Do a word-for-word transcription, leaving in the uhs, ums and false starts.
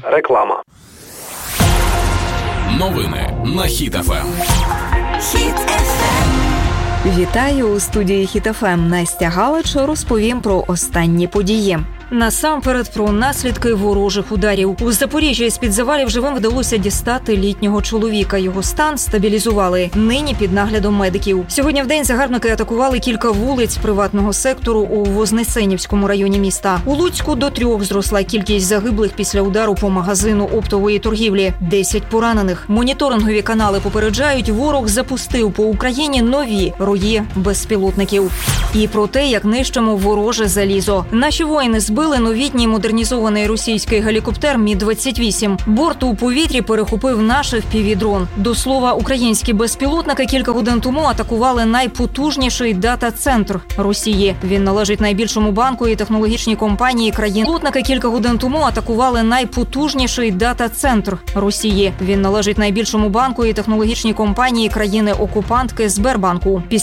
Реклама. Новини на Хіт еф ем. Хіт еф ем. Вітаю у студії Хіт еф ем. Настя Галич розповім про останні події. Насамперед про наслідки ворожих ударів. У Запоріжжі з-під завалів живим вдалося дістати літнього чоловіка. Його стан стабілізували. Нині під наглядом медиків. Сьогодні вдень загарбники атакували кілька вулиць приватного сектору у Вознесенівському районі міста. У Луцьку до трьох зросла кількість загиблих після удару по магазину оптової торгівлі. Десять поранених. Моніторингові канали попереджають, ворог запустив по Україні нові рої безпілотників. І про те, як нищимо вороже залізо. Наші воїни збили новітній модернізований російський гелікоптер Мі двадцять вісім. Борт у повітрі перехопив наш еф пі ві-дрон. До слова, українські безпілотники кілька годин тому атакували найпотужніший дата-центр Росії. Він належить найбільшому банку і технологічній компанії країн. Безпілотники кілька годин тому атакували найпотужніший дата-центр Росії. Він належить найбільшому банку і технологічній компанії країни-окупантки Сбербанку. Після